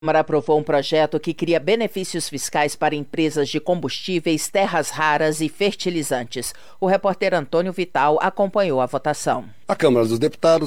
A Câmara aprovou um projeto que cria benefícios fiscais para empresas de combustíveis, terras raras e fertilizantes. O repórter Antônio Vital acompanhou a votação. A Câmara dos Deputados